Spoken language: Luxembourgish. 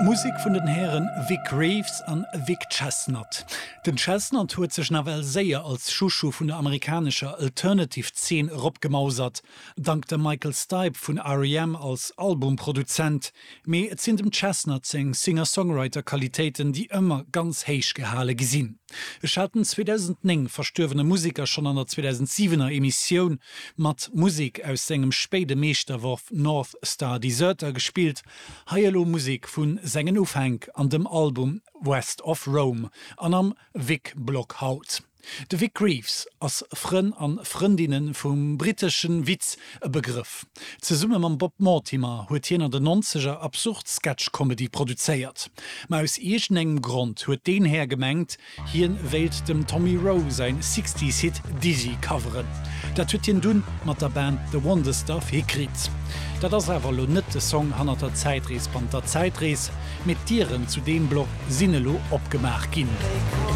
Musik vun den Herren Vic Reeves an Vic Chestnut. Den Chestnut huet sech nawel séier als Schuschu vun der amerikanischer Alternative-Szene opgemausert, dank der Michael Stipe vun R.E.M. als Albumproduzent, méi et sinn dem Chestnut seg Singer-Songwriter-Qualitäten, die ëmmer ganz héich gehale gesinn. Es hatten 2009 verstürwene Musiker schon an der 2007er Emission mat Musik aus segem späte Meesterwurf North Star Deserter gespielt, Haielo Musik vun sengen Ufheng an dem Album West of Rome an am Vic Blockhaut. De Vic Reeves als Fren an Freundinnen vum britischen Witz e Begriff. Ze summe man Bob Mortimer huet jener de 90er absurd Sketch-Comedy produzéiert. Ma aus egen engem Grund huet den her gemengt, hien wählt dem Tommy Rowe sein 60s-Hit Dizzy coveren. Dat huet hien dun mat der Band The Wonder Stuff hekrit. Dat ass awer lo net de Song hanner der Zeitrees band der Zeitrees mit Tieren zu dem Block Sinnelo opgemach ginn.